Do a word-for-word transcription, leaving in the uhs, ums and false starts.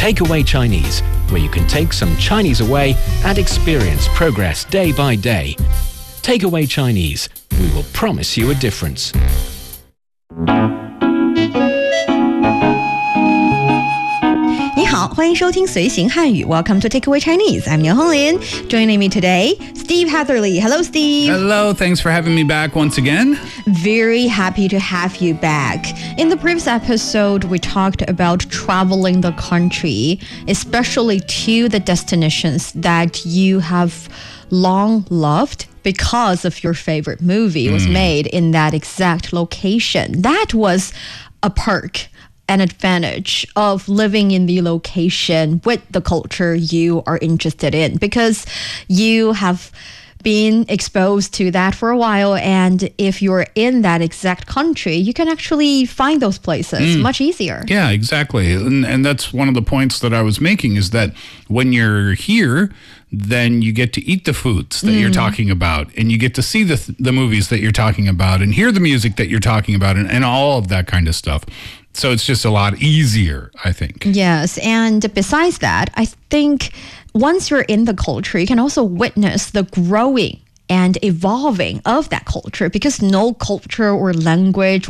Takeaway Chinese, where you can take some Chinese away and experience progress day by day. Takeaway Chinese, we will promise you a difference. 你好，欢迎收听随行汉语 Welcome to Takeaway Chinese. I'm Niu Honglin. Joining me today, Steve Hatherley. Hello, Steve. Hello, thanks for having me back once again. Very happy to have you back. In the previous episode, we talked about traveling the country, especially to the destinations that you have long loved because of your favorite movie was Mm. made in that exact location. That was a perk, an advantage of living in the location with the culture you are interested in, because you have been exposed to that for a while, and if you're in that exact country, you can actually find those places much easier. Yeah, exactly. And, and that's one of the points that I was making, is that when you're here, then you get to eat the foods that you're talking about, and you get to see the the movies that you're talking about, and hear the music that you're talking about, and, and all of that kind of stuff. So it's just a lot easier, I think. Yes, and besides that, I think once you're in the culture, you can also witness the growing and evolving of that culture, because no culture or language